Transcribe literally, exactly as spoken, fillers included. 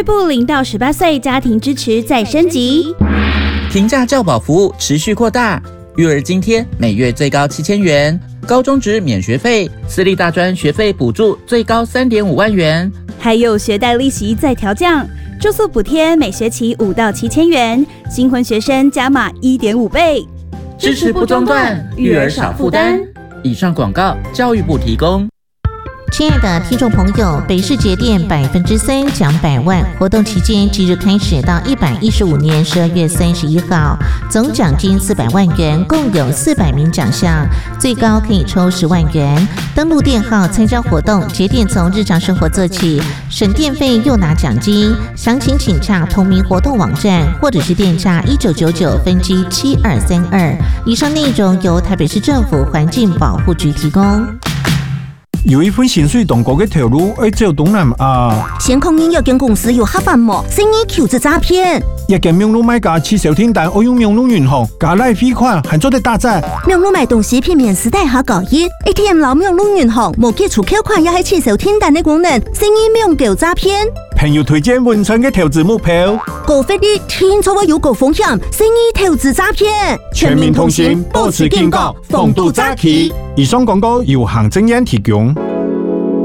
育部零到十八岁家庭支持再升级， 平价教保服务持续扩大，育儿津贴每月最高七千元，高中职免学费，私立大专学费补助最高三点五万元， 还有学贷利息再调降，住宿补贴每学期五到七千元，新婚学生加码一点五倍， 支持不中断，育儿少负担。以上广告，教育部提供。 亲爱的听众朋友，北市节电百分之三奖百万活动期间即日开始到一百一十五年十二月三十一号，总奖金四百万元，共有四百名奖项，最高可以抽十万元。登录电号参加活动，节电从日常生活做起，省电费又拿奖金。详情请洽同名活动网站，或者是电诈一九九九分机七二三二。以上内容由台北市政府环境保护局提供。 有一份薪水同高嘅投入，要做东南亚。 先控因有间公司有黑饭么？生意求职诈骗。 一间名路买家吃小天蛋，我用名路银行加赖汇款，还做得打折。 名路买东西片面时代下交易 ，A T M 老名路银行无基础扣款，也系吃小天蛋的功能，生意名叫诈骗。 朋友推荐文春嘅投资目标， 高费率听错话有高风险，生意投资诈骗。 全民同行，保持警觉，防杜诈欺。以上广告由行政院提供。